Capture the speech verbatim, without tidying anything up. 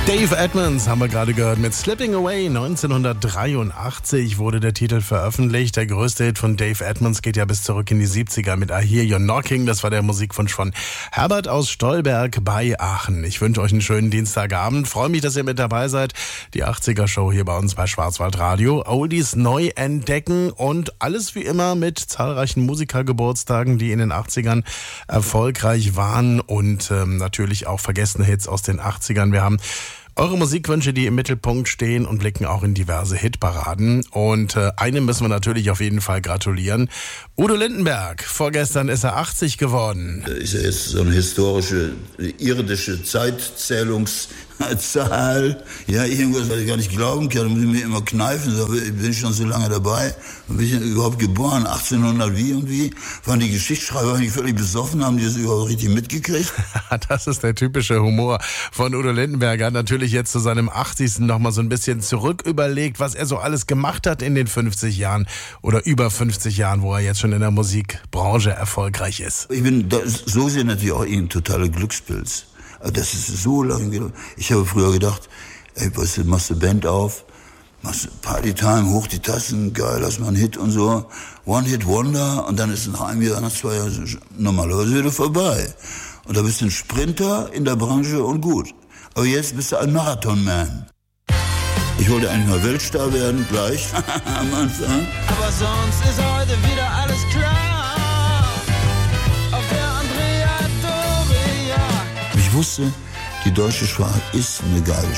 Dave Edmunds haben wir gerade gehört mit Slipping Away. neunzehnhundertdreiundachtzig wurde der Titel veröffentlicht. Der größte Hit von Dave Edmunds geht ja bis zurück in die siebziger mit I Hear You Knocking. Das war der Musikwunsch von Herbert aus Stolberg bei Aachen. Ich wünsche euch einen schönen Dienstagabend. Freue mich, dass ihr mit dabei seid. Die achtziger-Show hier bei uns bei Schwarzwaldradio. Oldies neu entdecken und alles wie immer mit zahlreichen Musikergeburtstagen, die in den achtzigern erfolgreich waren und ähm, natürlich auch vergessene Hits aus den achtzigern. Wir haben eure Musikwünsche, die im Mittelpunkt stehen und blicken auch in diverse Hitparaden. Und äh, einem müssen wir natürlich auf jeden Fall gratulieren. Udo Lindenberg, vorgestern ist er achtzig geworden. Ist ja jetzt so eine historische, irdische Zeitzählungszahl. Ja, irgendwas, was ich gar nicht glauben kann. Da muss ich mir immer kneifen. So, ich bin schon so lange dabei. Bin ich überhaupt geboren? achtzehnhundert wie und wie? Waren die Geschichtsschreiber eigentlich völlig besoffen? Haben die das überhaupt richtig mitgekriegt? Das ist der typische Humor von Udo Lindenberg. Er hat natürlich jetzt zu seinem achtzigsten nochmal so ein bisschen zurück überlegt, was er so alles gemacht hat in den fünfzig Jahren oder über fünfzig Jahren, wo er jetzt schon in der Musikbranche erfolgreich ist. Ich bin da, so gesehen natürlich auch ein totaler Glückspilz. Das ist so lange. Ich habe früher gedacht, ey, weißt du, machst du Band auf, machst Partytime, hoch die Tassen, geil, lass mal einen Hit und so. One-Hit-Wonder und dann ist es nach einem Jahr, nach zwei Jahren normalerweise wieder vorbei. Und da bist du ein Sprinter in der Branche und gut. Aber jetzt bist du ein Marathon-Man. Ich wollte eigentlich mal Weltstar werden, gleich am Anfang. Aber sonst ist heute wieder alles klar. Auf der Andrea Doria. Ich wusste, die deutsche Sprache ist eine geile